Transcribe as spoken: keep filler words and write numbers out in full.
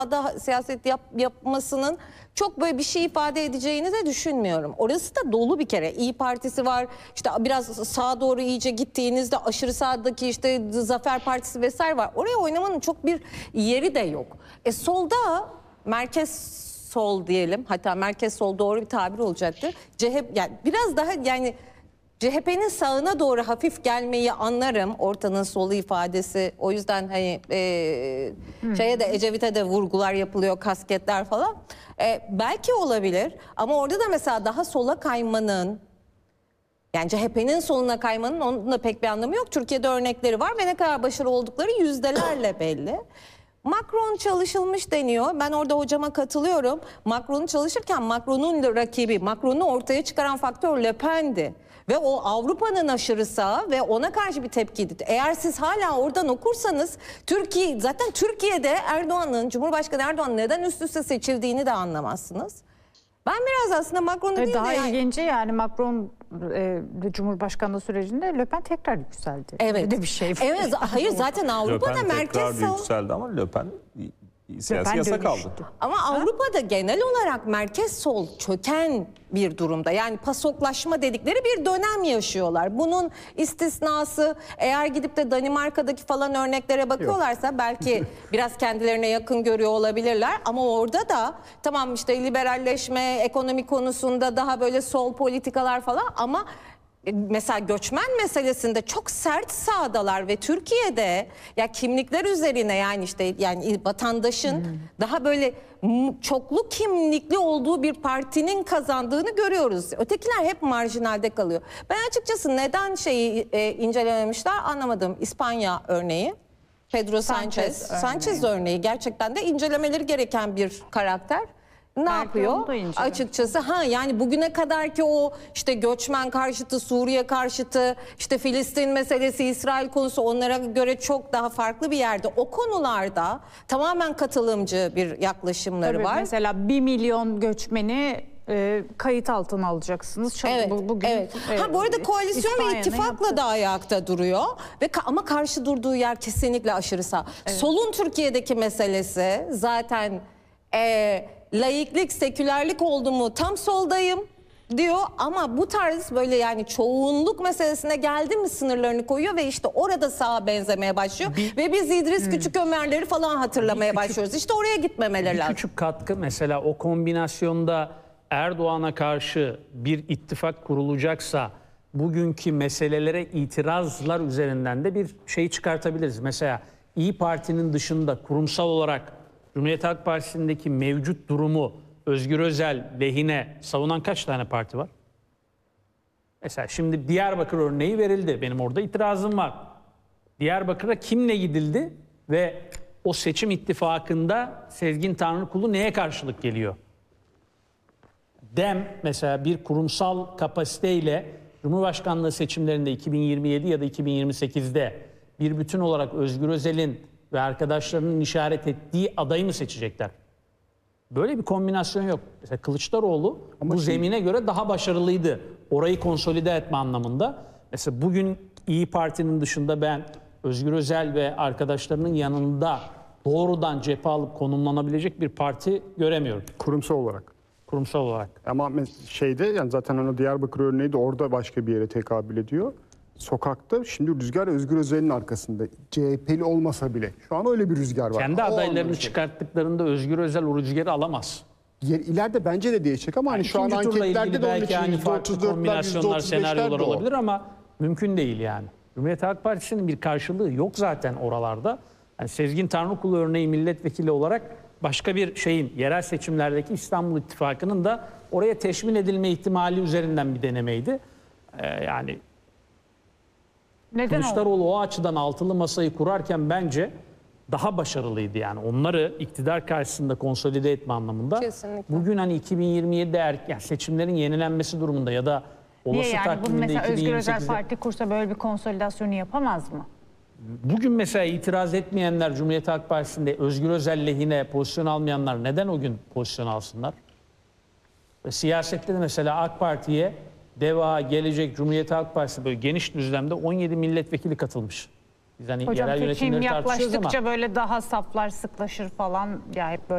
da siyaset yap, yapmasının çok böyle bir şey ifade edeceğini de düşünmüyorum. Orası da dolu bir kere. İyi Partisi var. İşte biraz sağa doğru iyice gittiğinizde aşırı sağdaki işte Zafer Partisi vesaire var. Oraya oynamanın çok bir yeri de yok. E solda merkez sol diyelim. Hatta merkez sol doğru bir tabir olacaktır. C H P yani biraz daha yani C H P'nin sağına doğru hafif gelmeyi anlarım. Ortanın solu ifadesi. O yüzden hani e, hmm. şeye de Ecevit'e de vurgular yapılıyor, kasketler falan. E, belki olabilir ama orada da mesela daha sola kaymanın, yani C H P'nin soluna kaymanın onun da pek bir anlamı yok. Türkiye'de örnekleri var ve ne kadar başarılı oldukları yüzdelerle belli. Macron çalışılmış deniyor. Ben orada hocama katılıyorum. Macron çalışırken Macron'un rakibi, Macron'u ortaya çıkaran faktör Le Pen'di. Ve o Avrupa'nın aşırı sağı ve ona karşı bir tepkiydi. Eğer siz hala oradan okursanız Türkiye, zaten Türkiye'de Erdoğan'ın, Cumhurbaşkanı Erdoğan neden üst üste seçildiğini de anlamazsınız. Ben biraz aslında Macron'u değil daha de yani... ilginci yani Macron e, Cumhurbaşkanlığı sürecinde Le Pen tekrar yükseldi. Evet. Öyle bir şey. Evet, hayır zaten Avrupa'da Le Pen merkez tekrar sağ... yükseldi ama Le Pen siyasi Le Pen yasak aldı. dönüştü. Ama ha? Avrupa'da genel olarak merkez sol çöken bir durumda. Yani pasoklaşma dedikleri bir dönem yaşıyorlar. Bunun istisnası, eğer gidip de Danimarka'daki falan örneklere bakıyorlarsa yok, belki biraz kendilerine yakın görüyor olabilirler. Ama orada da tamam işte liberalleşme, ekonomi konusunda daha böyle sol politikalar falan ama... Mesela göçmen meselesinde çok sert sağdalar ve Türkiye'de ya kimlikler üzerine yani işte yani vatandaşın hmm. daha böyle çoklu kimlikli olduğu bir partinin kazandığını görüyoruz. Ötekiler hep marjinalde kalıyor. Ben açıkçası neden şeyi e, incelememişler anlamadım. İspanya örneği. Pedro Sanchez. Sanchez örneği. Sanchez örneği gerçekten de incelemeleri gereken bir karakter. Ne belki yapıyor açıkçası? Ha yani bugüne kadar ki o işte göçmen karşıtı, Suriye karşıtı, işte Filistin meselesi, İsrail konusu onlara göre çok daha farklı bir yerde. O konularda tamamen katılımcı bir yaklaşımları Tabii, var. Mesela bir milyon göçmeni e, kayıt altına alacaksınız. Çok, evet, bugün, evet. E, ha bu arada koalisyon ve ittifakla yaptı. da ayakta duruyor ve ama karşı durduğu yer kesinlikle aşırı sağ. Evet. Solun Türkiye'deki meselesi zaten e, laiklik, sekülerlik oldu mu tam soldayım diyor ama bu tarz böyle yani çoğunluk meselesine geldi mi sınırlarını koyuyor ve işte orada sağa benzemeye başlıyor. Bir, ve biz İdris hmm. Küçük Ömerleri falan hatırlamaya küçük, başlıyoruz. İşte oraya gitmemeleri lazım. Küçük katkı mesela o kombinasyonda Erdoğan'a karşı bir ittifak kurulacaksa bugünkü meselelere itirazlar üzerinden de bir şey çıkartabiliriz. Mesela İyi Parti'nin dışında kurumsal olarak Cumhuriyet Halk Partisi'ndeki mevcut durumu Özgür Özel lehine savunan kaç tane parti var? Mesela şimdi Diyarbakır örneği verildi. Benim orada itirazım var. Diyarbakır'a kimle gidildi ve o seçim ittifakında Sezgin Tanrıkulu neye karşılık geliyor? Dem mesela bir kurumsal kapasiteyle Cumhurbaşkanlığı seçimlerinde iki bin yirmi yedi ya da iki bin yirmi sekizde bir bütün olarak Özgür Özel'in ve arkadaşlarının işaret ettiği adayı mı seçecekler? Böyle bir kombinasyon yok. Mesela Kılıçdaroğlu Ama bu şimdi... zemine göre daha başarılıydı. Orayı konsolide etme anlamında. Mesela bugün İyi Parti'nin dışında ben Özgür Özel ve arkadaşlarının yanında doğrudan cephe alıp konumlanabilecek bir parti göremiyorum. Kurumsal olarak. Kurumsal olarak. Ama şeyde yani zaten hani Diyarbakır örneği de orada başka bir yere tekabül ediyor. Sokakta şimdi rüzgar Özgür Özel'in arkasında. C H P'li olmasa bile. Şu an öyle bir rüzgar var. Kendi o adaylarını çıkarttıklarında Özgür Özel o rüzgarı alamaz. İleride bence de değişecek ama hani şu an anketlerde de belki hani farklı kombinasyonlar, senaryolar olabilir ama mümkün değil yani. Cumhuriyet Halk Partisi'nin bir karşılığı yok zaten oralarda. Yani Sezgin Tanrıkulu örneği milletvekili olarak başka bir şeyin yerel seçimlerdeki İstanbul İttifakı'nın da oraya teşmil edilme ihtimali üzerinden bir denemeydi. Ee, yani Neden Kılıçdaroğlu o? o açıdan altılı masayı kurarken bence daha başarılıydı yani. Onları iktidar karşısında konsolide etme anlamında. Kesinlikle. Bugün hani iki bin yirmi yedide er, yani seçimlerin yenilenmesi durumunda ya da olası Niye yani bunu takviminde mesela Özgür Özel iki bin yirmi sekizde Parti kursa böyle bir konsolidasyonu yapamaz mı? Bugün mesela itiraz etmeyenler Cumhuriyet Halk Partisi'nde Özgür Özel lehine pozisyon almayanlar neden o gün pozisyon alsınlar? Ve siyasette de mesela AK Parti'ye DEVA, Gelecek, Cumhuriyet Halk Partisi böyle geniş düzlemde on yedi milletvekili katılmış. Biz hani Hocam yerel seçim yönetimleri tartışıyoruz ama yaklaştıkça böyle daha saflar sıklaşır falan ya hep böyle.